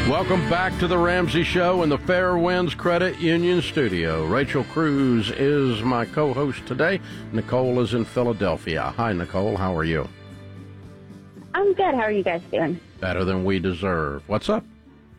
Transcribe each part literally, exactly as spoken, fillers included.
Welcome back to the Ramsey Show in the Fairwinds Credit Union studio. Rachel Cruz is my co-host today. Nicole is in Philadelphia. Hi, Nicole. How are you? I'm good. How are you guys doing? Better than we deserve. What's up?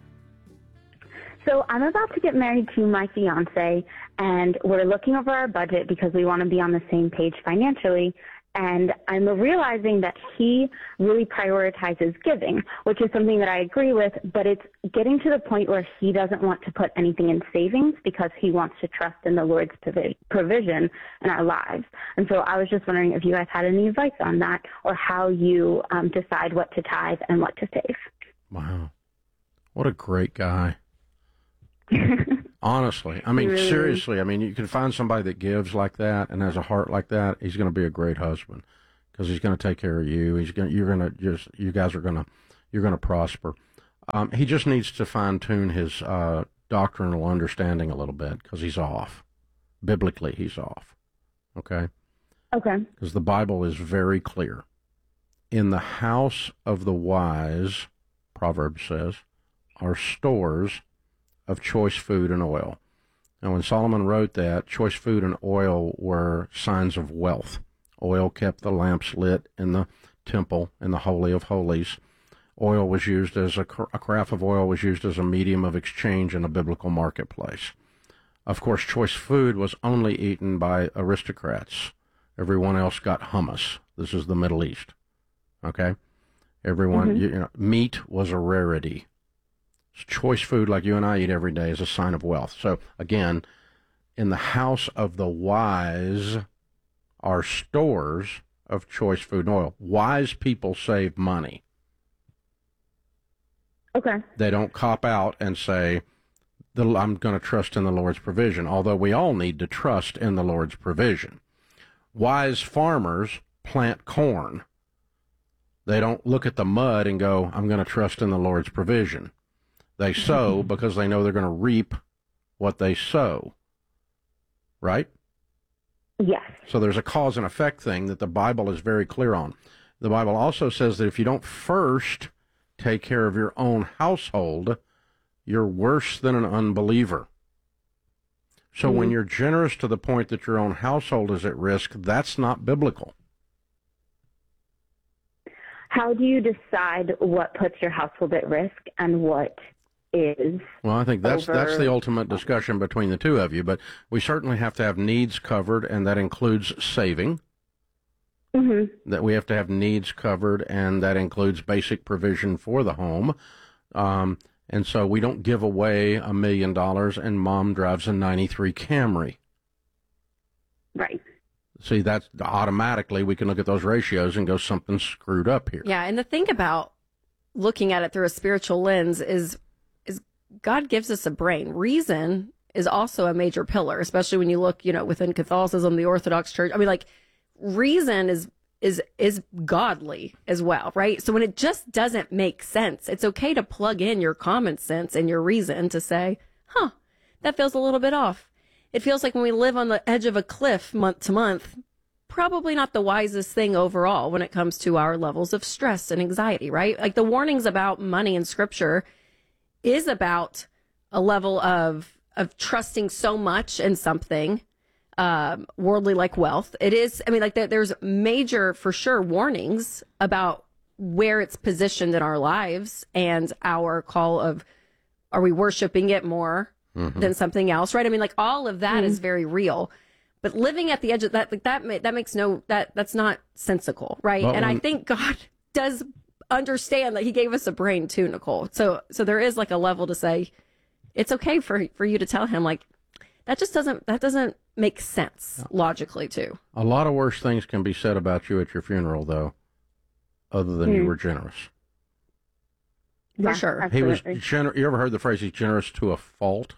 So I'm about to get married to my fiance, and we're looking over our budget because we want to be on the same page financially. And I'm realizing that he really prioritizes giving, which is something that I agree with, but it's getting to the point where he doesn't want to put anything in savings because he wants to trust in the Lord's provision in our lives. And so I was just wondering if you guys had any advice on that, or how you um, decide what to tithe and what to save. Wow. What a great guy. Honestly, I mean, really? seriously, I mean, you can find somebody that gives like that and has a heart like that. He's going to be a great husband because he's going to take care of you. He's going, you're going to just, you guys are going to, you're going to prosper. Um, he just needs to fine tune his uh, doctrinal understanding a little bit because he's off. Biblically, he's off. Okay. Okay. Because the Bible is very clear. In the house of the wise, Proverbs says, are stores of choice food and oil. Now, when Solomon wrote that, choice food and oil were signs of wealth. Oil kept the lamps lit in the temple, in the Holy of Holies. Oil was used as a, a carafe of oil was used as a medium of exchange in a biblical marketplace. Of course, choice food was only eaten by aristocrats. Everyone else got hummus. This is the Middle East. Okay? Everyone, mm-hmm. you, you know, meat was a rarity. Choice food like you and I eat every day is a sign of wealth. So, again, in the house of the wise are stores of choice food and oil. Wise people save money. Okay. They don't cop out and say, I'm going to trust in the Lord's provision, although we all need to trust in the Lord's provision. Wise farmers plant corn. They don't look at the mud and go, I'm going to trust in the Lord's provision. They sow because they know they're going to reap what they sow, right? Yes. So there's a cause and effect thing that the Bible is very clear on. The Bible also says that if you don't first take care of your own household, you're worse than an unbeliever. So mm-hmm. when you're generous to the point that your own household is at risk, that's not biblical. How do you decide what puts your household at risk and what is well, I think that's over... that's the ultimate discussion between the two of you, but we certainly have to have needs covered, and that includes saving. Mm-hmm. That we have to have needs covered, and that includes basic provision for the home. Um, and so we don't give away a million dollars and mom drives a ninety-three Camry. Right. See, that's automatically we can look at those ratios and go, something's screwed up here. Yeah, and the thing about looking at it through a spiritual lens is is God gives us a brain. Reason is also a major pillar, especially when you look, you know, within Catholicism, the Orthodox Church. I mean, like, reason is is is godly as well, right? So when it just doesn't make sense, it's okay to plug in your common sense and your reason to say, huh, that feels a little bit off. It feels like when we live on the edge of a cliff month to month, probably not the wisest thing overall when it comes to our levels of stress and anxiety, right? Like the warnings about money in Scripture is about a level of of trusting so much in something um, worldly like wealth. It is, I mean, like there, there's major, for sure, warnings about where it's positioned in our lives and our call of, are we worshiping it more mm-hmm. than something else, right? I mean, like all of that mm-hmm. is very real. But living at the edge of that, like that, that makes no, that, that's not sensical, right? Well, and I think God does understand that He gave us a brain too, Nicole. So, so there is like a level to say, it's okay for, for you to tell Him, like, that just doesn't, that doesn't make sense no. logically too. A lot of worse things can be said about you at your funeral, though, other than mm. you were generous. For yeah, sure. He was gener- You ever heard the phrase, he's generous to a fault?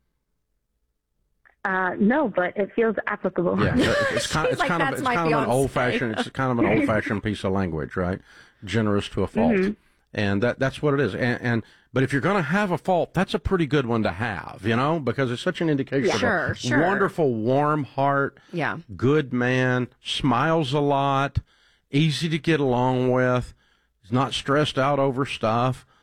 Uh, no, but it feels applicable. Yeah, it's kind, it's like, kind of it's kind of an old fashioned. It's kind of an old fashioned piece of language, right? Generous to a fault, mm-hmm. and that that's what it is. And, and but if you're going to have a fault, that's a pretty good one to have, you know, because it's such an indication yeah. of sure, a sure. wonderful, warm heart. Yeah, good man, smiles a lot, easy to get along with. He's not stressed out over stuff.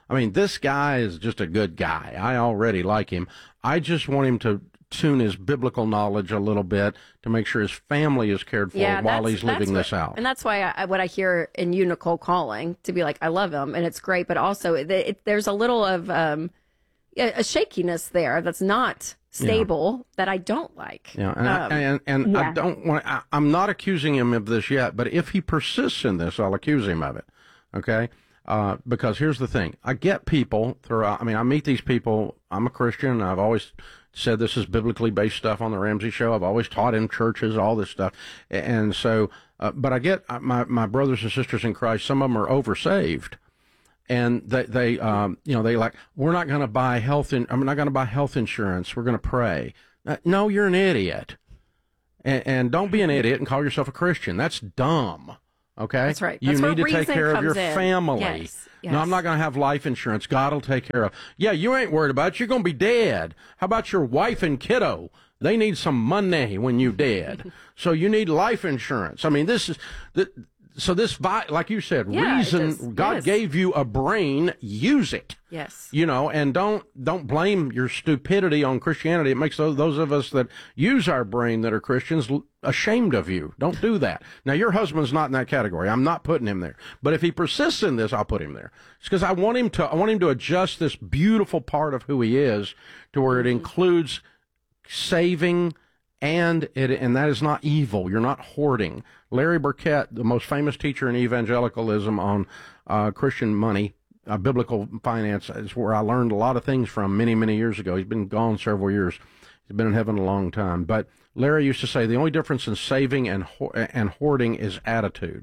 I mean, this guy is just a good guy. I already like him. I just want him to tune his biblical knowledge a little bit to make sure his family is cared for Yeah, while that's- he's living that's this what- out. And that's why I, what I hear in you, Nicole, calling to be like, I love him and it's great, but also it, it, there's a little of um, a a shakiness there that's not stable that I don't like. Yeah, and, Um, I, and, and I yeah. don't want. I, I'm not accusing him of this yet, but if he persists in this, I'll accuse him of it. Okay, uh, because here's the thing: I get people throughout. I mean, I meet these people. I'm a Christian. I've always said this is biblically based stuff on the Ramsey Show. I've always taught in churches, all this stuff, and so. Uh, but I get uh, my my brothers and sisters in Christ. Some of them are oversaved. And they, they um, you know, they like, we're not going to buy health. In, I'm not going to buy health insurance. We're going to pray. Uh, no, you're an idiot. And, and don't be an idiot and call yourself a Christian. That's dumb. Okay. That's right. You That's where need to take reason care of your comes in. family. Yes, yes. No, I'm not going to have life insurance. God will take care of. Yeah, you ain't worried about it. You're going to be dead. How about your wife and kiddo? They need some money when you dead. So you need life insurance. I mean, this is the. So this, vi- like you said, Yeah, it reason, just- God yes. gave you a brain, use it. Yes. You know, and don't don't blame your stupidity on Christianity. It makes those, those of us that use our brain that are Christians l- ashamed of you. Don't do that. Now, your husband's not in that category. I'm not putting him there. But if he persists in this, I'll put him there. It's because I want him to I want him to adjust this beautiful part of who he is to where it includes saving. And it, and that is not evil. You're not hoarding. Larry Burkett, the most famous teacher in evangelicalism on uh, Christian money, uh, biblical finance, is where I learned a lot of things from many, many years ago. He's been gone several years. He's been in heaven a long time. But Larry used to say the only difference in saving and ho- and hoarding is attitude.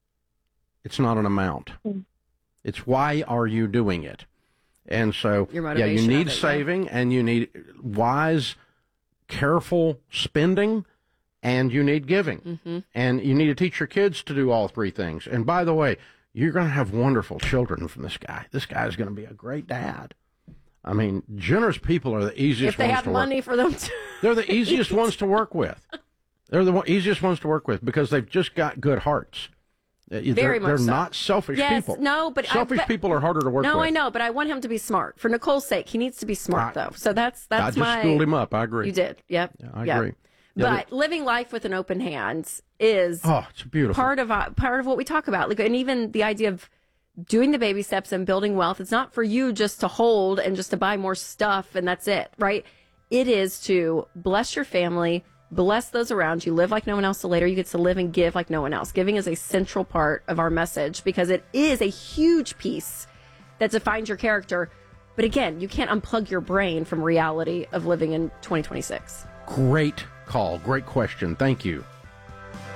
It's not an amount. Mm. It's why are you doing it? And so, Your yeah, you motivation need of it, yeah. saving and you need wise, careful spending, and you need giving. Mm-hmm. And you need to teach your kids to do all three things. And by the way, you're going to have wonderful children from this guy. This guy is going to be a great dad. I mean, generous people are the easiest If they ones have to money work. for them to. They're the easiest ones to work with. They're the one, easiest ones to work with because they've just got good hearts. Uh, They're, Very much they're so. not selfish Yes, people. no, but I- selfish but- people are harder to work with. No, I know, but I want him to be smart. For Nicole's sake, he needs to be smart, I- though. So that's that's I just my. schooled him up. I agree. You did. Yep. Yeah, I Yep. agree. Yeah, But living life with an open hand is Oh, it's beautiful. part of uh, part of what we talk about. Like, and even the idea of doing the baby steps and building wealth. It's not for you just to hold and just to buy more stuff and that's it, right? It is to bless your family, bless those around you, live like no one else. So later you get to live and give like no one else. Giving is a central part of our message because it is a huge piece that defines your character. But again, you can't unplug your brain from reality of living in twenty twenty-six. Great call. Great question. Thank you.